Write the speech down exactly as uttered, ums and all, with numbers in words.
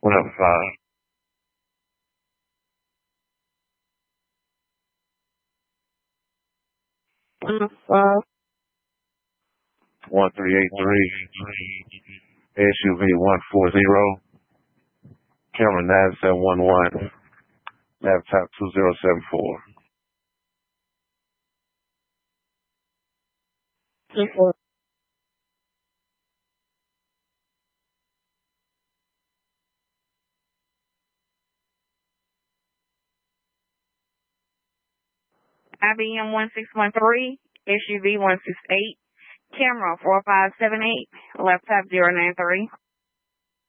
One five. One five. One three eight three. S U V one four zero. Camera nine seven one one. Laptop two zero seven four. Two four. I B M one six one three, S U V one six eight, camera four five seven eight, laptop zero nine three.